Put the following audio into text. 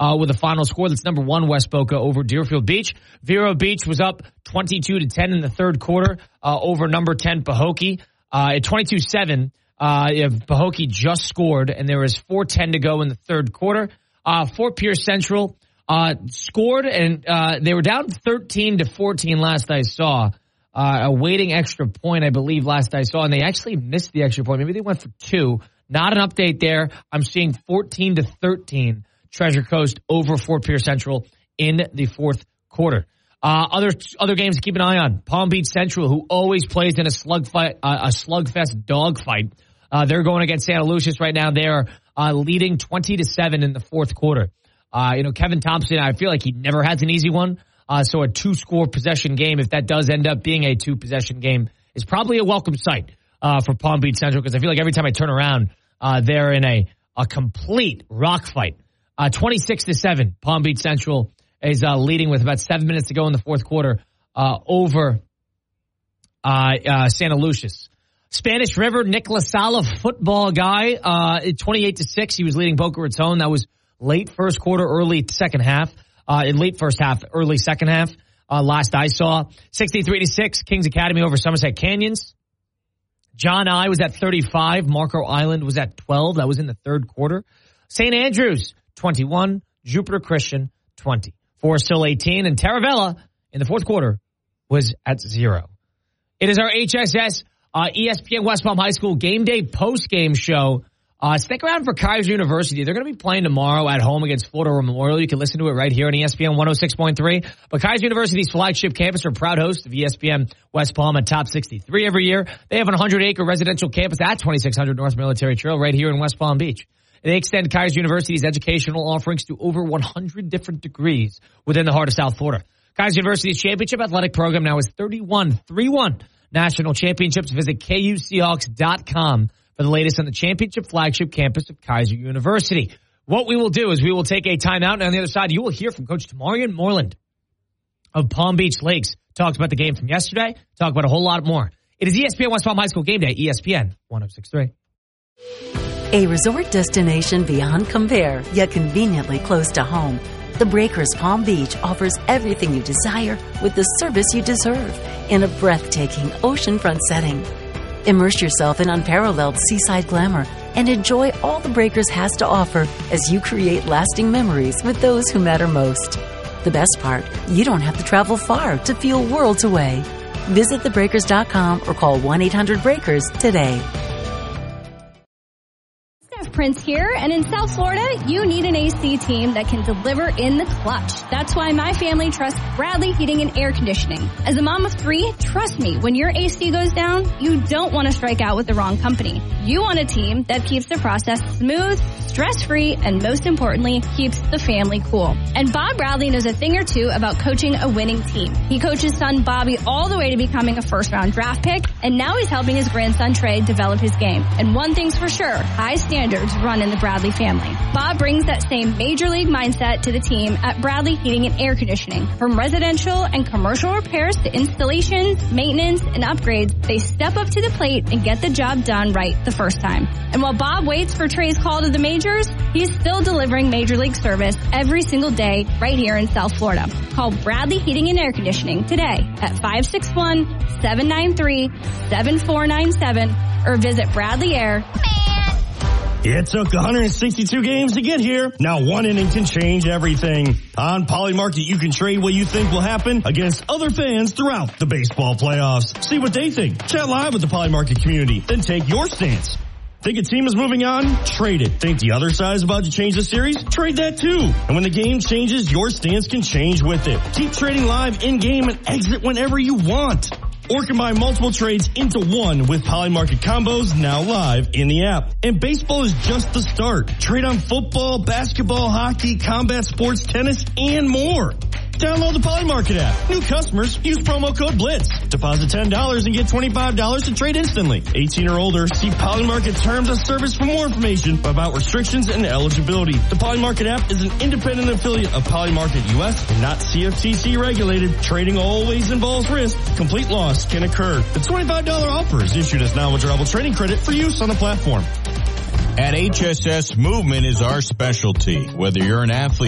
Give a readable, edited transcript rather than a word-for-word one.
with a final score. That's number 1 West Boca over Deerfield Beach. Vero Beach was up 22-10 in the third quarter over number 10 Pahokee. At 22-7, Pahokee just scored, and there was 4:10 to go in the third quarter. Fort Pierce Central scored, and they were down 13-14 last I saw. Awaiting extra point, I believe, last I saw, and they actually missed the extra point. Maybe they went for 2. Not an update there. I'm seeing 14-13 Treasure Coast over Fort Pierce Central in the fourth quarter. Other games to keep an eye on. Palm Beach Central, who always plays in a slugfest dogfight. They're going against Santa Lucius right now. They're leading 20-7 in the fourth quarter. Kevin Thompson, I feel like he never has an easy one. So a 2-score possession game, if that does end up being a 2-possession game, is probably a welcome sight for Palm Beach Central, because I feel like every time I turn around, they're in a complete rock fight. 26-7, Palm Beach Central is leading with about 7 minutes to go in the fourth quarter over Santa Lucius. Spanish River, Nick LaSalle, football guy, 28-6. He was leading Boca Raton. That was late first quarter, early second half. In late first half, early second half, last I saw. 63-6, Kings Academy over Somerset Canyons. John I was at 35. Marco Island was at 12. That was in the third quarter. St. Andrews, 21. Jupiter Christian, 20. Forest Hill, 18. And Taravella, in the fourth quarter, was at 0. It is our HSS ESPN West Palm High School game day post-game show. Stick around for Kaiser University. They're going to be playing tomorrow at home against Florida Memorial. You can listen to it right here on ESPN 106.3. But Kaiser University's flagship campus are proud hosts of ESPN West Palm at Top 63 every year. They have an 100-acre residential campus at 2600 North Military Trail right here in West Palm Beach. They extend Kaiser University's educational offerings to over 100 different degrees within the heart of South Florida. Kaiser University's championship athletic program now is 3-1 national championships. Visit KUSeahawks.com for the latest on the championship flagship campus of Kaiser University. What we will do is we will take a timeout, and on the other side, you will hear from Coach Tamarian Moreland of Palm Beach Lakes. Talks about the game from yesterday, talk about a whole lot more. It is ESPN West Palm High School Game Day, ESPN 106.3. A resort destination beyond compare, yet conveniently close to home. The Breakers Palm Beach offers everything you desire with the service you deserve in a breathtaking oceanfront setting. Immerse yourself in unparalleled seaside glamour and enjoy all the Breakers has to offer as you create lasting memories with those who matter most. The best part, you don't have to travel far to feel worlds away. Visit thebreakers.com or call 1-800-BREAKERS today. Prince here, and in South Florida, you need an AC team that can deliver in the clutch. That's why my family trusts Bradley Heating and Air Conditioning. As a mom of 3, trust me, when your AC goes down, you don't want to strike out with the wrong company. You want a team that keeps the process smooth, stress-free, and most importantly, keeps the family cool. And Bob Bradley knows a thing or two about coaching a winning team. He coached his son Bobby all the way to becoming a first-round draft pick, and now he's helping his grandson Trey develop his game. And one thing's for sure, high standards run in the Bradley family. Bob brings that same major league mindset to the team at Bradley Heating and Air Conditioning. From residential and commercial repairs to installations, maintenance, and upgrades, they step up to the plate and get the job done right the first time. And while Bob waits for Trey's call to the majors, he's still delivering major league service every single day right here in South Florida. Call Bradley Heating and Air Conditioning today at 561-793-7497 or visit Bradley Air. It took 162 games to get here. Now one inning can change everything. On Poly Market, you can trade what you think will happen against other fans throughout the baseball playoffs. See what they think. Chat live with the Poly Market community. Then take your stance. Think a team is moving on? Trade it. Think the other side is about to change the series? Trade that too. And when the game changes, your stance can change with it. Keep trading live in-game and exit whenever you want. Or combine multiple trades into one with Poly Market combos now live in the app. And baseball is just the start. Trade on football, basketball, hockey, combat sports, tennis, and more. Download the Poly Market app. New customers, use promo code BLITZ. Deposit $10 and get $25 to trade instantly. 18 or older, see Poly Market terms of service for more information about restrictions and eligibility. The Poly Market app is an independent affiliate of Poly Market US and not CFTC regulated. Trading always involves risk. Complete loss can occur. The $25 offer is issued as non-withdrawable trading credit for use on the platform. At HSS, movement is our specialty. Whether you're an athlete